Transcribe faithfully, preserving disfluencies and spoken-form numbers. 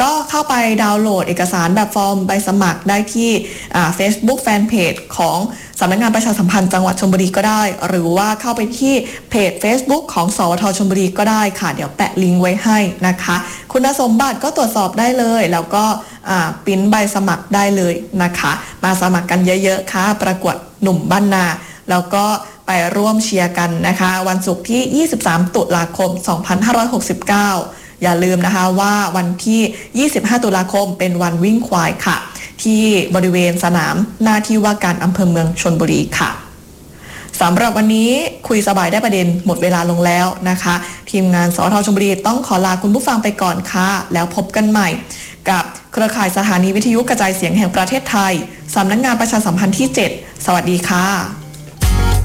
ก็เข้าไปดาวน์โหลดเอกสารแบบฟอร์มใบสมัครได้ที่ Facebook Fanpage ของสำนักงานประชาสัมพันธ์จังหวัดชลบุรีก็ได้หรือว่าเข้าไปที่เพจ Facebook ของสวทชลบุรีก็ได้ค่ะเดี๋ยวแปะลิงก์ไว้ให้นะคะคุณสมบัติก็ตรวจสอบได้เลยแล้วก็ปริ้นใบสมัครได้เลยนะคะมาสมัครกันเยอะๆค่ะประกวดหนุ่มบ้านนาแล้วก็ไปร่วมเชียร์กันนะคะวันศุกร์ที่ยี่สิบสามตุลาคมสองพันห้าร้อยหกสิบเก้าอย่าลืมนะคะว่าวันที่ยี่สิบห้าตุลาคมเป็นวันวิ่งควายค่ะที่บริเวณสนามหน้าที่ว่าการอำเภอเมืองชลบุรีค่ะสำหรับวันนี้คุยสบายได้ประเด็นหมดเวลาลงแล้วนะคะทีมงานสวทชลบุรีต้องขอลาคุณผู้ฟังไปก่อนค่ะแล้วพบกันใหม่กับเครือข่ายสถานีวิทยุกระจายเสียงแห่งประเทศไทยสำนักงานประชาสัมพันธ์ที่เจ็ดสวัสดีค่ะ